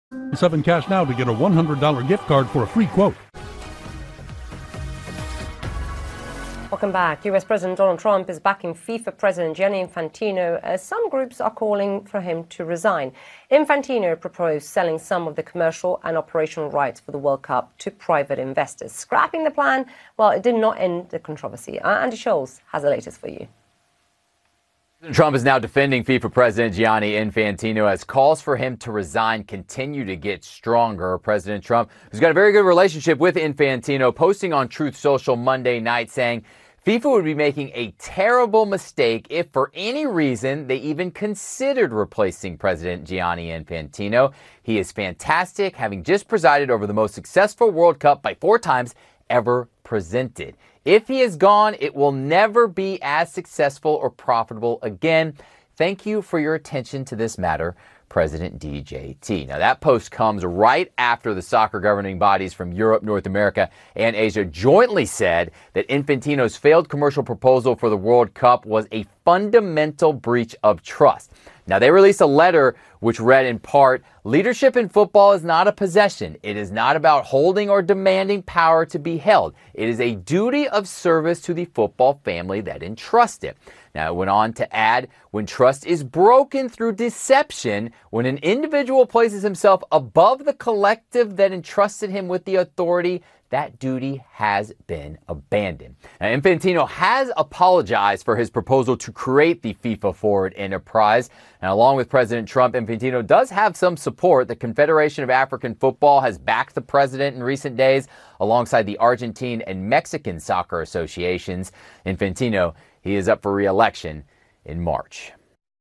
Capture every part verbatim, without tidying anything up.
seven cash now to get a one hundred dollars gift card for a free quote. Welcome back. U S President Donald Trump is backing FIFA President Gianni Infantino as some groups are calling for him to resign. Infantino proposed selling some of the commercial and operational rights for the World Cup to private investors. Scrapping the plan, well, it did not end the controversy. Uh, Andy Scholes has the latest for you. Trump is now defending FIFA President Gianni Infantino as calls for him to resign continue to get stronger. President Trump, who's got a very good relationship with Infantino, posting on Truth Social Monday night saying FIFA would be making a terrible mistake if for any reason they even considered replacing President Gianni Infantino. He is fantastic, having just presided over the most successful World Cup by four times ever presented. If he is gone, it will never be as successful or profitable again. Thank you for your attention to this matter, President D J T. Now, that post comes right after the soccer governing bodies from Europe, North America, and Asia jointly said that Infantino's failed commercial proposal for the World Cup was a fundamental breach of trust. Now, they released a letter which read in part, "Leadership in football is not a possession. It is not about holding or demanding power to be held. It is a duty of service to the football family that entrusts it." Now, it went on to add, when trust is broken through deception, when an individual places himself above the collective that entrusted him with the authority, that duty has been abandoned. Now, Infantino has apologized for his proposal to create the FIFA Forward enterprise. Now, along with President Trump, Infantino does have some support. The Confederation of African Football has backed the president in recent days, alongside the Argentine and Mexican soccer associations. Infantino, he is up for re-election in March.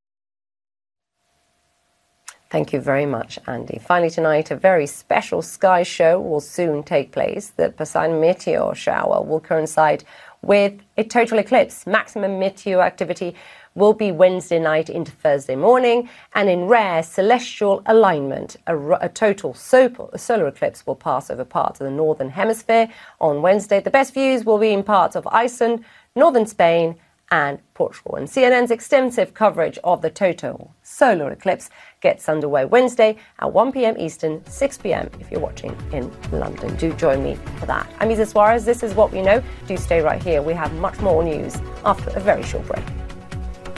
Thank you very much, Andy. Finally tonight, a very special sky show will soon take place. The Poseidon meteor shower will coincide with a total eclipse. Maximum meteor activity will be Wednesday night into Thursday morning, and in rare celestial alignment, a, a total solar eclipse will pass over parts of the northern hemisphere on Wednesday. The best views will be in parts of Iceland, northern Spain, and Portugal. And C N N's extensive coverage of the total solar eclipse gets underway Wednesday at one p.m. Eastern, six p.m. if you're watching in London. Do join me for that. I'm Isa Suarez. This is What We Know. Do stay right here. We have much more news after a very short break.